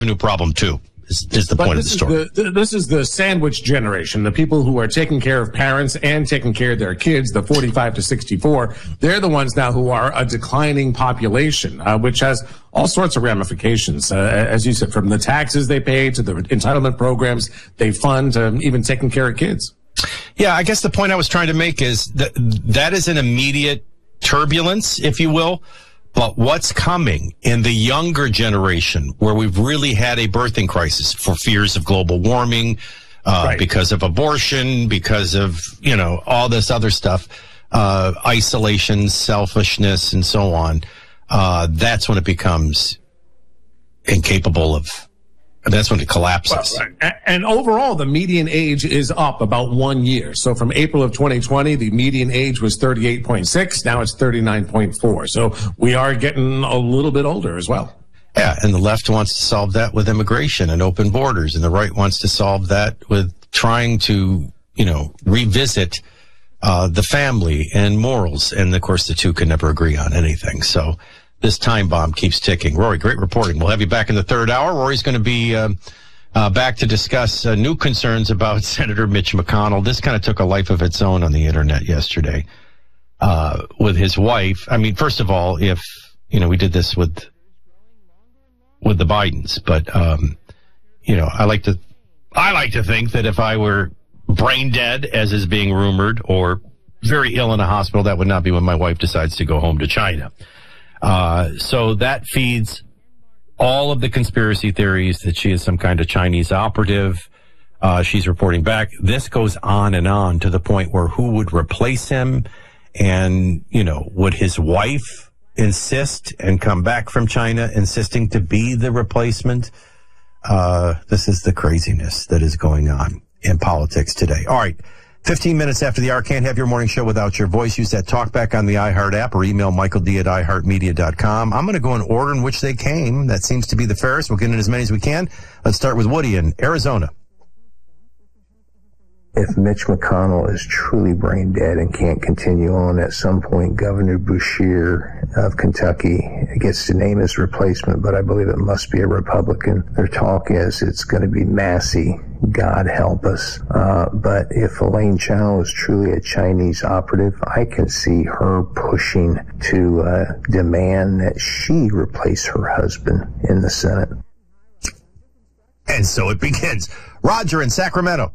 revenue problem too. Is the point of the story. This is the sandwich generation, the people who are taking care of parents and taking care of their kids, the 45 to 64. They're the ones now who are a declining population, which has all sorts of ramifications, as you said, from the taxes they pay to the entitlement programs they fund to even taking care of kids. Yeah, I guess the point I was trying to make is that is an immediate turbulence, if you will. But what's coming in the younger generation, where we've really had a birthing crisis for fears of global warming, because of abortion, because of, all this other stuff, isolation, selfishness, and so on, that's when it becomes incapable of, that's when it collapses. Well, and overall, the median age is up about 1 year. So from April of 2020, the median age was 38.6. Now it's 39.4. So we are getting a little bit older as well. Yeah, and the left wants to solve that with immigration and open borders, and the right wants to solve that with trying to, revisit the family and morals. And, of course, the two can never agree on anything. So this time bomb keeps ticking. Rory, great reporting. We'll have you back in the third hour. Rory's going to be back to discuss new concerns about Senator Mitch McConnell. This kind of took a life of its own on the internet yesterday with his wife. I mean, first of all, if, we did this with the Bidens, but, I like to think that if I were brain dead, as is being rumored, or very ill in a hospital, that would not be when my wife decides to go home to China. So that feeds all of the conspiracy theories that she is some kind of Chinese operative. She's reporting back. This goes on and on to the point where who would replace him? And, would his wife insist and come back from China, insisting to be the replacement? This is the craziness that is going on in politics today. All right. 15 minutes after the hour. Can't have your morning show without your voice. Use that talkback on the iHeart app or email michaeld@iheartmedia.com. I'm going to go in order in which they came. That seems to be the fairest. We'll get in as many as we can. Let's start with Woody in Arizona. If Mitch McConnell is truly brain dead and can't continue on, at some point Governor Beshear of Kentucky gets to name his replacement, but I believe it must be a Republican. Their talk is it's going to be Massey. God help us. But if Elaine Chao is truly a Chinese operative, I can see her pushing to demand that she replace her husband in the Senate. And so it begins. Roger in Sacramento.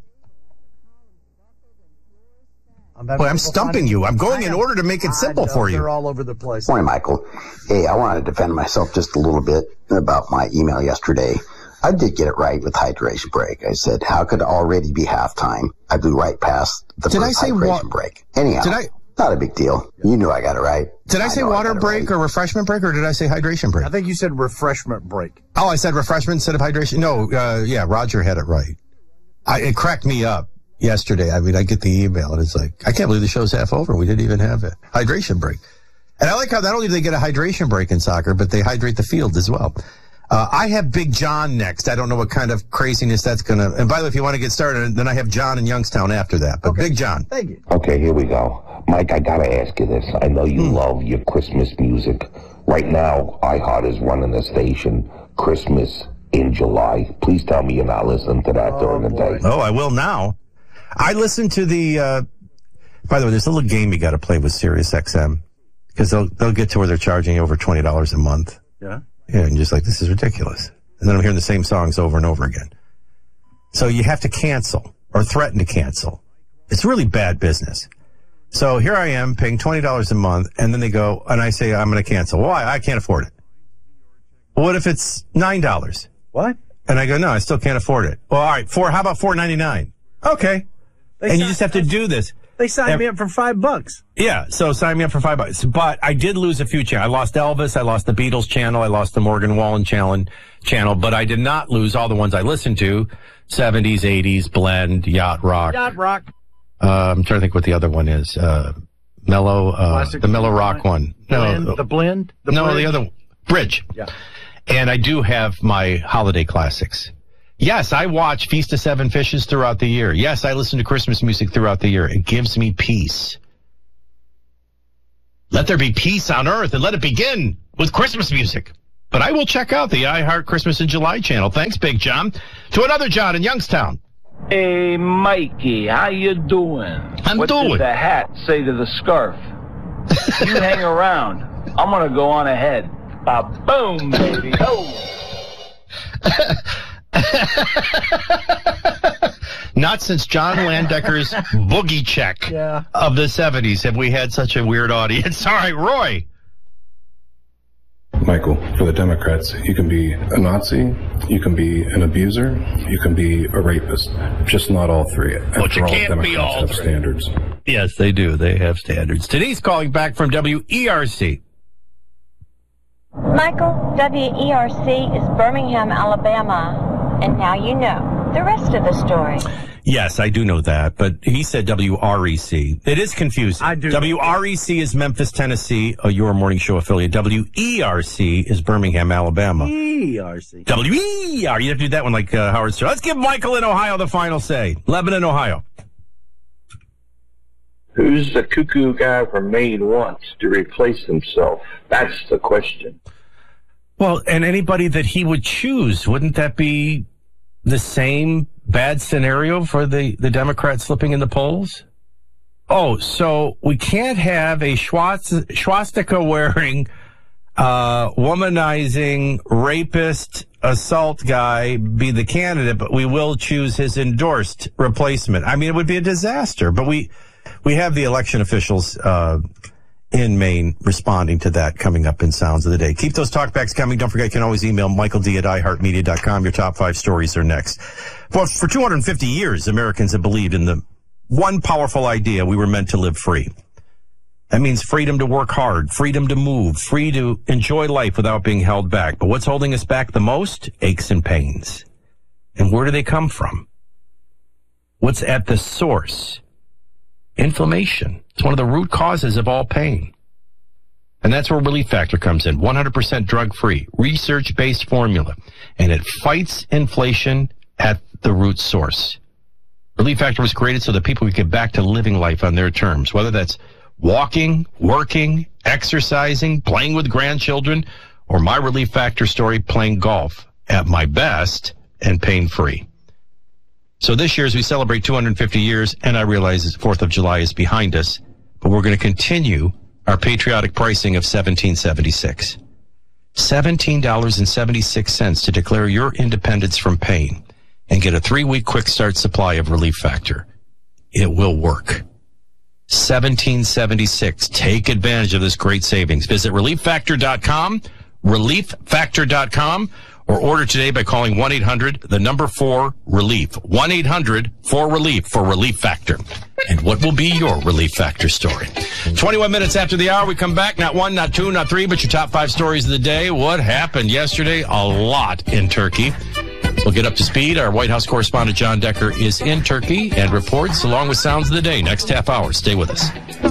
I'm stumping you. I'm going in order to make it simple for you. They're all over the place. Morning, Michael. Hey, I wanted to defend myself just a little bit about my email yesterday. I did get it right with hydration break. I said, how could it already be halftime? I blew right past the first hydration break. Anyhow, not a big deal. You knew I got it right. Did I say water break or refreshment break, or did I say hydration break? I think you said refreshment break. Oh, I said refreshment instead of hydration? No, Roger had it right. It cracked me up yesterday. I mean, I get the email, and it's like, I can't believe the show's half over. We didn't even have a hydration break. And I like how not only do they get a hydration break in soccer, but they hydrate the field as well. I have Big John next. I don't know what kind of craziness that's going to... And by the way, if you want to get started, then I have John in Youngstown after that. But okay. Big John. Thank you. Okay, here we go. Mike, I got to ask you this. I know you love your Christmas music. Right now, iHeart is running a station, Christmas in July. Please tell me you're not listening to that during the day. Oh, I will now. I listen to the... by the way, there's a little game you got to play with Sirius XM. Because they'll get to where they're charging you over $20 a month. Yeah. Yeah, and just like, this is ridiculous. And then I'm hearing the same songs over and over again. So you have to cancel or threaten to cancel. It's really bad business. So here I am paying $20 a month, and then they go, and I say, I'm going to cancel. Why? I can't afford it. What if it's $9? What? And I go, no, I still can't afford it. Well, all right, how about $4.99? Okay. And you just have to do this. They signed me up for $5. Yeah, so sign me up for $5. But I did lose a few channels. I lost Elvis, I lost the Beatles channel, I lost the Morgan Wallen channel, but I did not lose all the ones I listened to. 70s, 80s, Blend, Yacht Rock. Yacht Rock. I'm trying to think what the other one is. Mellow, the Mellow Rock one. No, the Blend? The other one. Bridge. Yeah. And I do have my holiday classics. Yes, I watch Feast of Seven Fishes throughout the year. Yes, I listen to Christmas music throughout the year. It gives me peace. Let there be peace on earth, and let it begin with Christmas music. But I will check out the iHeart Christmas in July channel. Thanks, Big John. To another John in Youngstown. Hey, Mikey, how you doing? What did the hat say to the scarf? You hang around. I'm going to go on ahead. Ba-boom, baby. Oh. Not since John Landecker's Boogie Check of the 70s have we had such a weird audience. All right, Roy. Michael, for the Democrats, you can be a Nazi, you can be an abuser, you can be a rapist. Just not all three. But you can't be all have three. Standards. Yes, they do. They have standards. Denise calling back from WERC. Michael, WERC is Birmingham, Alabama. And now you know the rest of the story. Yes, I do know that, but he said WREC. It is confusing. I do. WREC is Memphis, Tennessee, your morning show affiliate. WERC is Birmingham, Alabama. ERC. WER. You have to do that one like Howard Stern. Let's give Michael in Ohio the final say. Lebanon, Ohio. Who's the cuckoo guy from Maine wants to replace himself? That's the question. Well, and anybody that he would choose, wouldn't that be the same bad scenario for the Democrats slipping in the polls? Oh, so we can't have a swastika-wearing, womanizing, rapist, assault guy be the candidate, but we will choose his endorsed replacement. I mean, it would be a disaster, but we have the election officials in Maine responding to that coming up in Sounds of the Day. Keep those talkbacks coming. Don't forget, you can always email michaeld@iheartmedia.com. Your top 5 stories are next. Well, for 250 years, Americans have believed in the one powerful idea: we were meant to live free. That means freedom to work hard, freedom to move, free to enjoy life without being held back. But what's holding us back the most? Aches and pains. And where do they come from? What's at the source? Inflammation. It's one of the root causes of all pain. And that's where Relief Factor comes in. 100% drug-free, research-based formula. And it fights inflation at the root source. Relief Factor was created so that people could get back to living life on their terms, whether that's walking, working, exercising, playing with grandchildren, or my Relief Factor story, playing golf at my best and pain-free. So this year, as we celebrate 250 years, and I realize the 4th of July is behind us, but we're going to continue our patriotic pricing of $17.76. $17.76 to declare your independence from pain and get a 3-week quick start supply of Relief Factor. It will work. $17.76. Take advantage of this great savings. Visit ReliefFactor.com, ReliefFactor.com, or order today by calling 1-800-4-RELIEF. 1-800-4-RELIEF for Relief Factor. And what will be your Relief Factor story? 21 minutes after the hour, we come back. Not 1, not 2, not 3, but your top 5 stories of the day. What happened yesterday? A lot in Turkey. We'll get up to speed. Our White House correspondent John Decker is in Turkey and reports along with Sounds of the Day. Next half hour. Stay with us.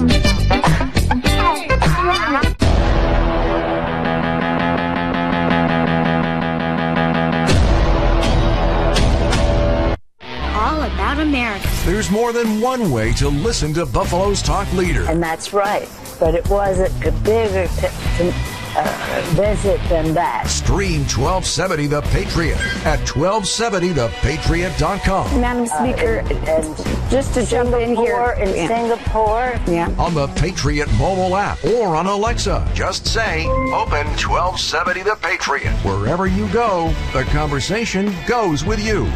America. There's more than one way to listen to Buffalo's talk leader. And that's right. But it wasn't bigger to visit than that. Stream 1270 The Patriot at 1270thepatriot.com. Madam Speaker, and just to jump in here. Singapore. Yeah. On the Patriot mobile app or on Alexa. Just say, open 1270 The Patriot. Wherever you go, the conversation goes with you.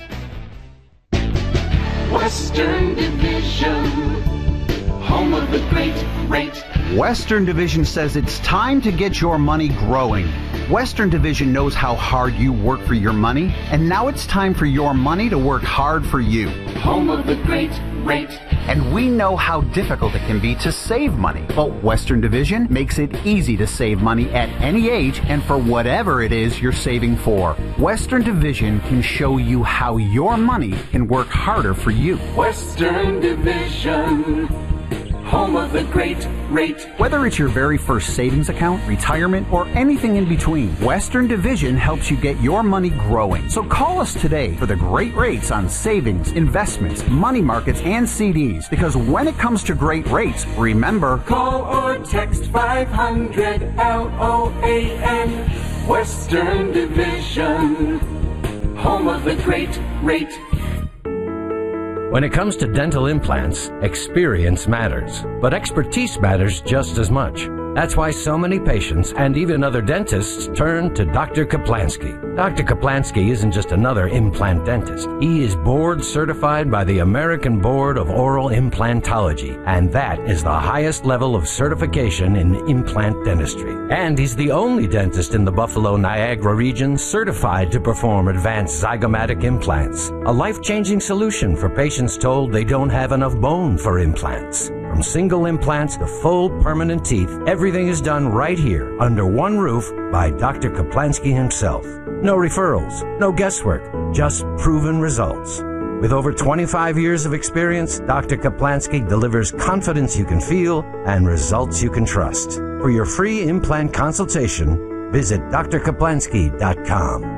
Western Division, home of the great rate. Western Division says it's time to get your money growing. Western Division knows how hard you work for your money, and now it's time for your money to work hard for you. Home of the great rate. And we know how difficult it can be to save money. But Western Division makes it easy to save money at any age and for whatever it is you're saving for. Western Division can show you how your money can work harder for you. Western Division, home of the great rate. Whether it's your very first savings account, retirement, or anything in between, Western Division helps you get your money growing. So call us today for the great rates on savings, investments, money markets, and CDs. Because when it comes to great rates, remember, call or text 500 LOAN. Western Division, home of the great rate. When it comes to dental implants, experience matters, but expertise matters just as much. That's why so many patients and even other dentists turn to Dr. Kaplansky. Dr. Kaplansky isn't just another implant dentist. He is board certified by the American Board of Oral Implantology, and that is the highest level of certification in implant dentistry. And he's the only dentist in the Buffalo Niagara region certified to perform advanced zygomatic implants, a life-changing solution for patients told they don't have enough bone for implants. From single implants to full permanent teeth, everything is done right here under one roof by Dr. Kaplansky himself. No referrals, no guesswork, just proven results. With over 25 years of experience, Dr. Kaplansky delivers confidence you can feel and results you can trust. For your free implant consultation, visit drkaplansky.com.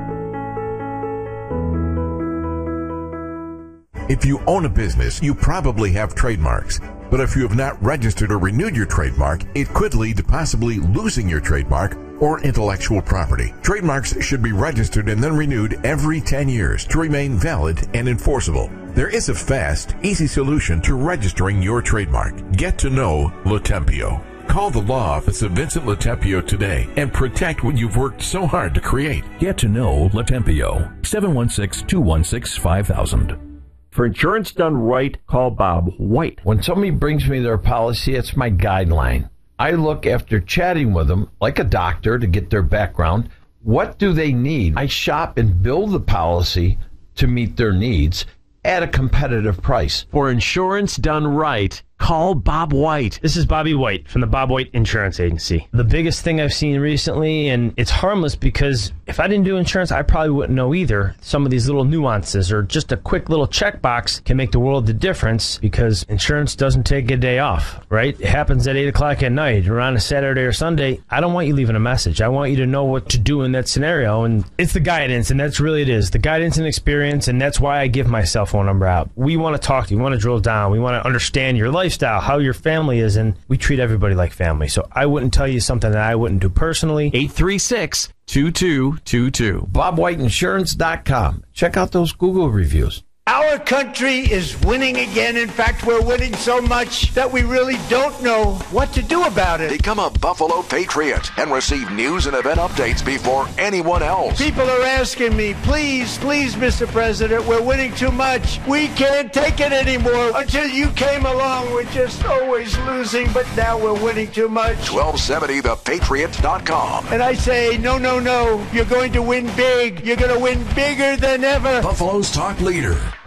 If you own a business, you probably have trademarks. But if you have not registered or renewed your trademark, it could lead to possibly losing your trademark or intellectual property. Trademarks should be registered and then renewed every 10 years to remain valid and enforceable. There is a fast, easy solution to registering your trademark. Get to know Latempio. Call the law office of Vincent Latempio today and protect what you've worked so hard to create. Get to know Latempio. 716-216-5000. For insurance done right, call Bob White. When somebody brings me their policy, it's my guideline. I look after chatting with them like a doctor to get their background. What do they need? I shop and build the policy to meet their needs at a competitive price. For insurance done right, call Bob White. This is Bobby White from the Bob White Insurance Agency. The biggest thing I've seen recently, and it's harmless because if I didn't do insurance, I probably wouldn't know either. Some of these little nuances or just a quick little checkbox can make the world of difference because insurance doesn't take a day off, right? It happens at 8 o'clock at night or on a Saturday or Sunday. I don't want you leaving a message. I want you to know what to do in that scenario, and it's the guidance, and that's really it is. The guidance and experience, and that's why I give my cell phone number out. We want to talk to you. We want to drill down. We want to understand your lifestyle, how your family is, and we treat everybody like family. So I wouldn't tell you something that I wouldn't do personally. 836-2222. BobWhiteInsurance.com. Check out those Google reviews. Our country is winning again. In fact, we're winning so much that we really don't know what to do about it. Become a Buffalo Patriot and receive news and event updates before anyone else. People are asking me, please, Mr. President, we're winning too much. We can't take it anymore. Until you came along, we're just always losing, but now we're winning too much. 1270thepatriot.com. And I say, no. You're going to win big. You're going to win bigger than ever. Buffalo's talk leader.